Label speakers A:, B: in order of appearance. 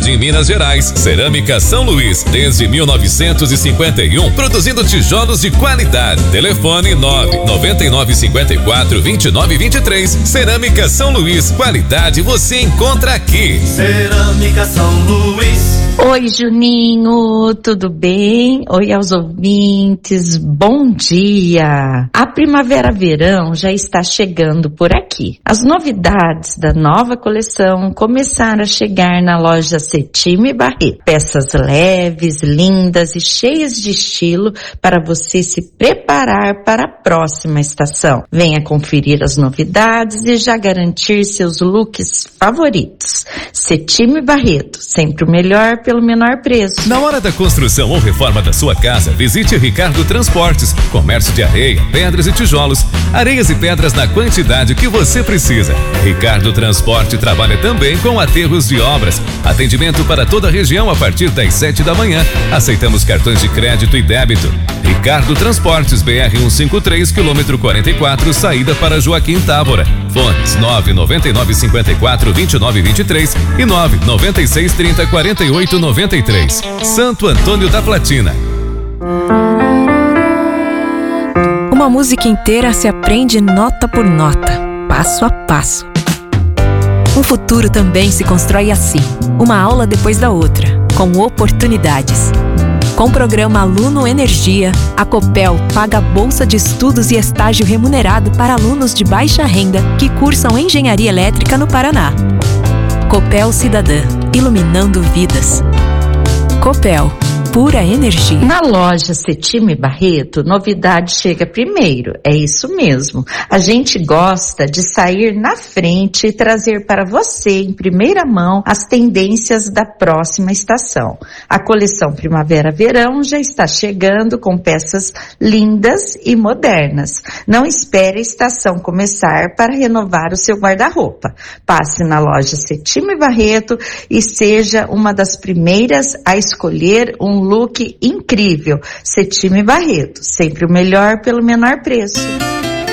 A: Jardim Minas Gerais. Cerâmica São Luís, desde 1951, produzindo tijolos de qualidade. Telefone 99954-2923. Cerâmica São Luís, qualidade você encontra aqui.
B: Cerâmica São Luís.
C: Oi, Juninho, tudo bem? Oi aos ouvintes, bom dia! A primavera-verão já está chegando por aqui. As novidades da nova coleção começaram a chegar na loja Setime Barreto. Peças leves, lindas e cheias de estilo para você se preparar para a próxima estação. Venha conferir as novidades e já garantir seus looks favoritos. Setime Barreto, sempre o melhor pelo menor preço.
A: Na hora da construção ou reforma da sua casa, visite Ricardo Transportes, comércio de areia, pedras e tijolos. Areias e pedras na quantidade que você precisa. Ricardo Transporte trabalha também com aterros de obras. Atendimento para toda a região a partir das 7 da manhã. Aceitamos cartões de crédito e débito. Ricardo Transportes, BR 153, quilômetro 44, saída para Joaquim Távora. Fones 99954-2923 e 99630-4893. Santo Antônio da Platina.
D: Uma música inteira se aprende nota por nota, passo a passo. Um futuro também se constrói assim, uma aula depois da outra, com oportunidades. Com o programa Aluno Energia, a Copel paga bolsa de estudos e estágio remunerado para alunos de baixa renda que cursam engenharia elétrica no Paraná. Copel Cidadã, iluminando vidas. Copel, pura energia.
C: Na loja Setime Barreto, novidade chega primeiro, é isso mesmo. A gente gosta de sair na frente e trazer para você, em primeira mão, as tendências da próxima estação. A coleção Primavera-Verão já está chegando com peças lindas e modernas. Não espere a estação começar para renovar o seu guarda-roupa. Passe na loja Setime Barreto e seja uma das primeiras a escolher um look incrível. Setime Barreto, sempre o melhor pelo menor preço.